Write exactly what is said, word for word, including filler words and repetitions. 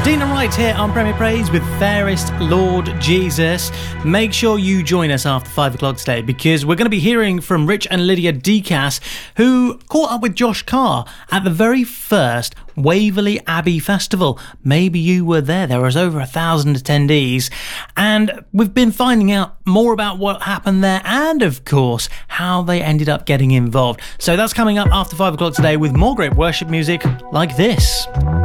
Dina Wright here on Premier Praise with Fairest Lord Jesus. Make sure you join us after five o'clock today, because we're going to be hearing from Rich and Lydia Decas, who caught up with Josh Carr at the very first Waverley Abbey Festival. Maybe you were there. There was over a thousand attendees, and we've been finding out more about what happened there and, of course, how they ended up getting involved. So that's coming up after five o'clock today with more great worship music like this.